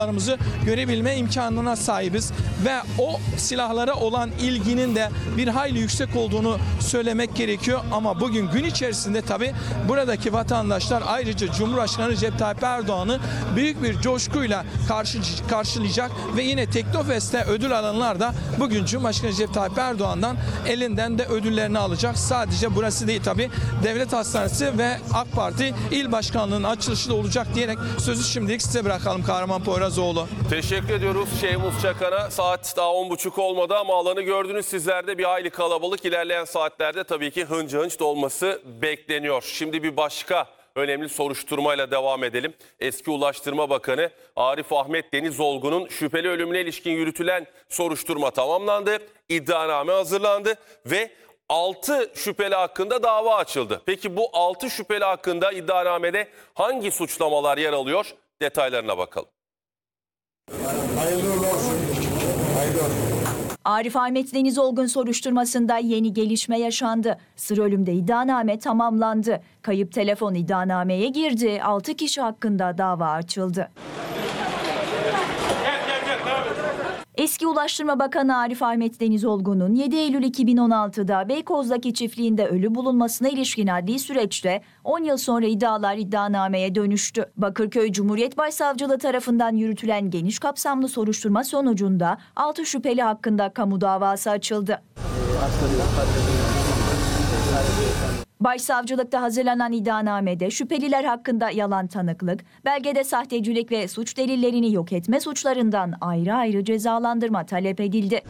görebilme imkanına sahibiz ve o silahlara olan ilginin de bir hayli yüksek olduğunu söylemek gerekiyor. Ama bugün gün içerisinde tabii buradaki vatandaşlar ayrıca Cumhurbaşkanı Recep Tayyip Erdoğan'ı büyük bir coşkuyla karşılayacak ve yine Teknofest'te ödül alanlar da bugün Cumhurbaşkanı Recep Tayyip Erdoğan'dan elinden de ödüllerini alacak. Sadece burası değil tabii, Devlet Hastanesi ve AK Parti İl Başkanlığı'nın açılışı da olacak diyerek sözü şimdilik size bırakalım Kahraman Poyrazoğlu. Teşekkür ediyoruz Şeyhmus Çakar'a. Saat daha 10.30 olmadı ama alanı gördünüz sizler de, bir hayli kalabalık. İlerleyen saatlerde tabii ki hınca hınç dolması bekleniyor. Şimdi bir başka önemli soruşturmayla devam edelim. Eski Ulaştırma Bakanı Arif Ahmet Denizolgun'un şüpheli ölümüne ilişkin yürütülen soruşturma tamamlandı. İddianame hazırlandı ve 6 şüpheli hakkında dava açıldı. Peki bu 6 şüpheli hakkında iddianamede hangi suçlamalar yer alıyor? Detaylarına bakalım. Arif Ahmet Denizolgun soruşturmasında yeni gelişme yaşandı. Sır ölümde iddianame tamamlandı. Kayıp telefon iddianameye girdi. 6 kişi hakkında dava açıldı. Eski Ulaştırma Bakanı Arif Ahmet Denizolgun'un 7 Eylül 2016'da Beykoz'daki çiftliğinde ölü bulunmasına ilişkin adli süreçte 10 yıl sonra iddialar iddianameye dönüştü. Bakırköy Cumhuriyet Başsavcılığı tarafından yürütülen geniş kapsamlı soruşturma sonucunda 6 şüpheli hakkında kamu davası açıldı. Başsavcılıkta hazırlanan iddianamede şüpheliler hakkında yalan tanıklık, belgede sahtecilik ve suç delillerini yok etme suçlarından ayrı ayrı cezalandırma talep edildi.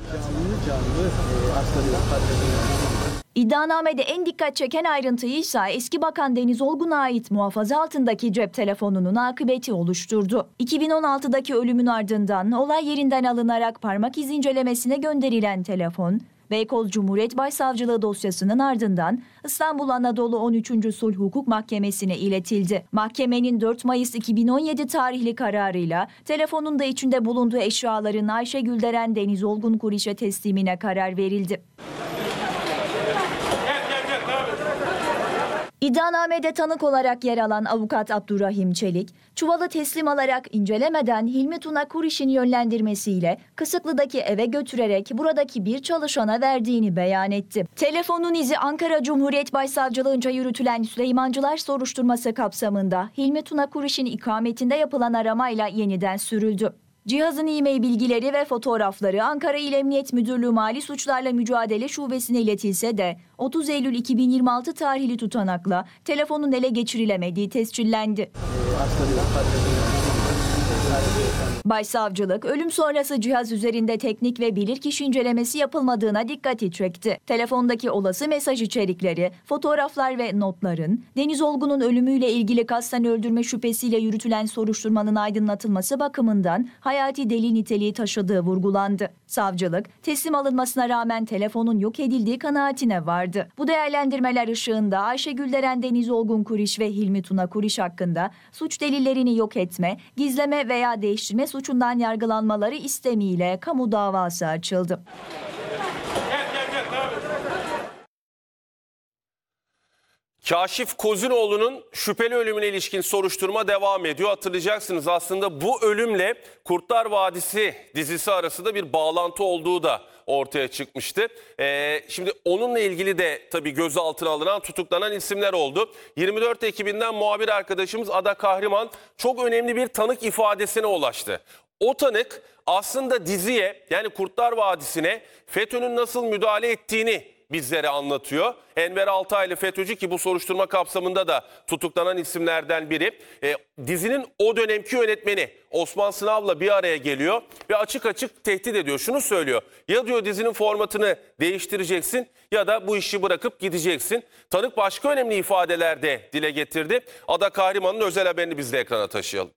İddianamede en dikkat çeken ayrıntıyı ise eski Bakan Denizolgun'a ait muhafaza altındaki cep telefonunun akıbeti oluşturdu. 2016'daki ölümün ardından olay yerinden alınarak parmak izi incelemesine gönderilen telefon, Beykoz Cumhuriyet Başsavcılığı dosyasının ardından İstanbul Anadolu 13. Sulh Hukuk Mahkemesi'ne iletildi. Mahkemenin 4 Mayıs 2017 tarihli kararıyla telefonun da içinde bulunduğu eşyaların Ayşe Gülderen Denizolgun Kuriş'e teslimine karar verildi. İddianamede tanık olarak yer alan avukat Abdurrahim Çelik, çuvalı teslim alarak incelemeden Hilmi Tuna Kuriş'in yönlendirmesiyle Kısıklı'daki eve götürerek buradaki bir çalışana verdiğini beyan etti. Telefonun izi Ankara Cumhuriyet Başsavcılığınca yürütülen Süleymancılar soruşturması kapsamında Hilmi Tuna Kuriş'in ikametinde yapılan aramayla yeniden sürüldü. Cihazın e-mail bilgileri ve fotoğrafları Ankara İl Emniyet Müdürlüğü Mali Suçlarla Mücadele Şubesi'ne iletilse de 30 Eylül 2026 tarihli tutanakla telefonun ele geçirilemediği tescillendi. Başsavcılık, ölüm sonrası cihaz üzerinde teknik ve bilirkişi incelemesi yapılmadığına dikkati çekti. Telefondaki olası mesaj içerikleri, fotoğraflar ve notların, Denizolgun'un ölümüyle ilgili kasten öldürme şüphesiyle yürütülen soruşturmanın aydınlatılması bakımından hayati delil niteliği taşıdığı vurgulandı. Savcılık, teslim alınmasına rağmen telefonun yok edildiği kanaatine vardı. Bu değerlendirmeler ışığında Ayşe Gülderen Denizolgun Kuriş ve Hilmi Tuna Kuriş hakkında suç delillerini yok etme, gizleme veya değiştirme suçundan yargılanmaları istemiyle kamu davası açıldı. Kaşif Kozinoğlu'nun şüpheli ölümüne ilişkin soruşturma devam ediyor. Hatırlayacaksınız, aslında bu ölümle Kurtlar Vadisi dizisi arasında bir bağlantı olduğu da ortaya çıkmıştı. Şimdi onunla ilgili de tabii gözaltına alınan, tutuklanan isimler oldu. 24 ekibinden muhabir arkadaşımız Ada Kahraman çok önemli bir tanık ifadesine ulaştı. O tanık aslında diziye, yani Kurtlar Vadisi'ne FETÖ'nün nasıl müdahale ettiğini bizlere anlatıyor. Enver Altaylı FETÖ'cü, ki bu soruşturma kapsamında da tutuklanan isimlerden biri. Dizinin o dönemki yönetmeni Osman Sınav'la bir araya geliyor ve açık açık tehdit ediyor. Şunu söylüyor: ya diyor dizinin formatını değiştireceksin ya da bu işi bırakıp gideceksin. Tanık başka önemli ifadeler de dile getirdi. Ada Kahraman'ın özel haberini biz de ekrana taşıyalım.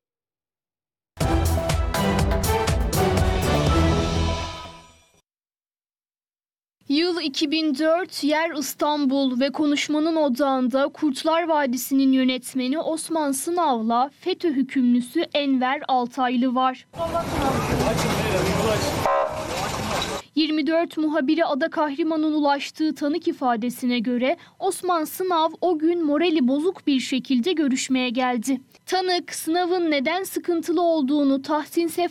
Yıl 2004, yer İstanbul ve konuşmanın odağında Kurtlar Vadisi'nin yönetmeni Osman Sınav'la FETÖ hükümlüsü Enver Altaylı var. 24 muhabiri Ada Kahraman'ın ulaştığı tanık ifadesine göre Osman Sınav o gün morali bozuk bir şekilde görüşmeye geldi. Tanık, Sınav'ın neden sıkıntılı olduğunu Tahsin